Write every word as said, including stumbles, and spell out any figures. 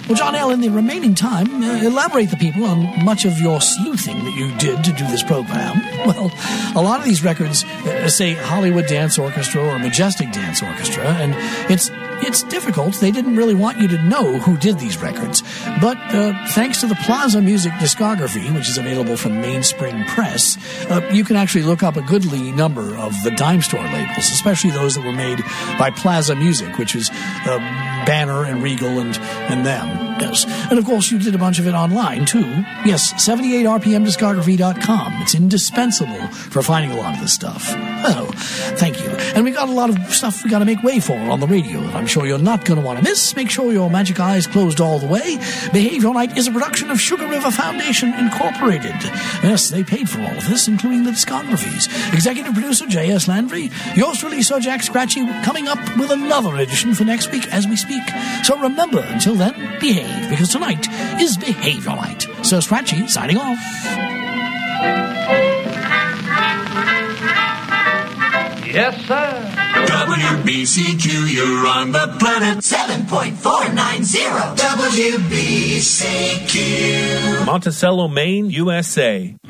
Well, John L., in the remaining time, uh, elaborate the people on much of your sleuthing that you did to do this program. Well, a lot of these records uh, say Hollywood Dance Orchestra or Majestic Dance Orchestra, and it's It's difficult. They didn't really want you to know who did these records. But uh, thanks to the Plaza Music discography, which is available from Mainspring Press, uh, you can actually look up a goodly number of the dime store labels, especially those that were made by Plaza Music, which is uh, Banner and Regal and, and them. Yes. And, of course, you did a bunch of it online, too. Yes, seventy-eight R P M discography dot com. It's indispensable for finding a lot of this stuff. Oh, thank you. And we got a lot of stuff we got to make way for on the radio that I'm sure you're not going to want to miss. Make sure your magic eyes closed all the way. Behave Your Night is a production of Sugar River Foundation Incorporated. Yes, they paid for all of this, including the discographies. Executive producer J S. Landry. Yours truly, Sir Jack Scratchy, coming up with another edition for next week as we speak. So remember, until then, behave, because tonight is Behave Your Night. Sir Scratchy, signing off. Yes, sir. W B C Q, you're on the planet. seven point four nine zero W B C Q. Monticello, Maine, U S A.